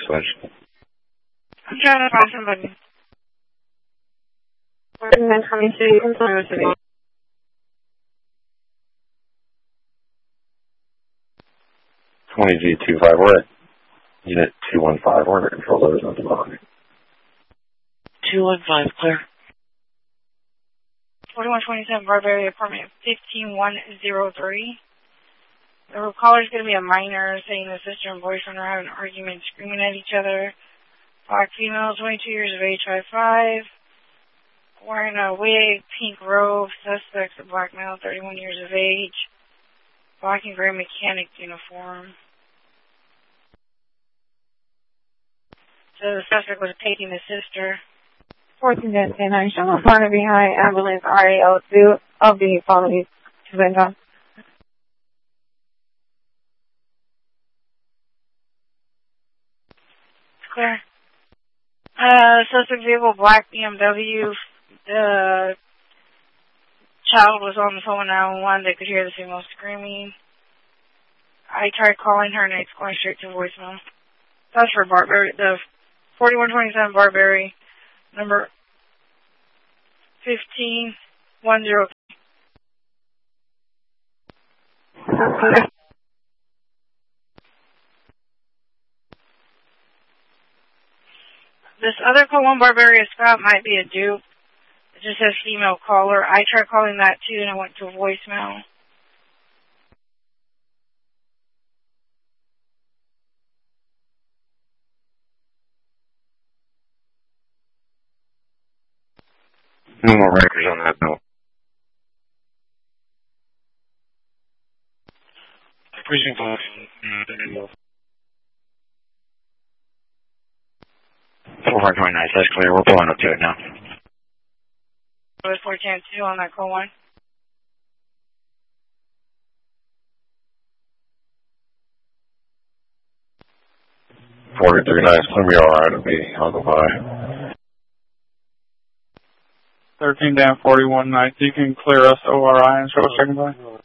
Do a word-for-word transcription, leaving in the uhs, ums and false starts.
switch. I'm trying to find somebody. Ferdinand Cummings City, Employment City. twenty G twenty-five, we're at Unit two one five, we're under control, there's nothing wrong. two one five, clear. forty-one twenty-seven Barbary Apartment fifteen one oh three. The caller's going to be a minor saying the sister and boyfriend are having an argument, screaming at each other. Black female, twenty-two years of age, five five. Wearing a wig, pink robe. Suspect's a black male, thirty-one years of age. Black and gray mechanic uniform. So the suspect was taking the sister. fourteen ten nine, show up on behind ambulance R A L two. I'll be following to Benton. Clear. Uh, suspect vehicle, black B M W. The child was on the phone nine one one. They could hear the female screaming. I tried calling her and it's going straight to voicemail. That's for Barbary, the forty-one twenty-seven Barbary, number fifteen one oh three. This other call one Barbary Scott might be a dupe. It just says female caller. I tried calling that too and I went to a voicemail. No more records on that bill. Precinct five. four twenty-nine, that's clear. We're pulling up to it now. It was four ten two on that call one. four three nine, it's going to be alright. It'll be on the by. thirteen down forty-one ninety, you can clear us O R I and show us second by.